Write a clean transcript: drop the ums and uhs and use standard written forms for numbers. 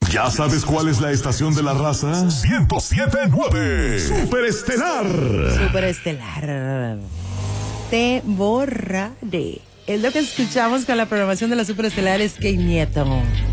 ¿Ya sabes cuál es la estación de la raza? 107.9 Superestelar. Superestelar. Te borraré. Es lo que escuchamos con la programación de la Superestelar. Es que Nieto.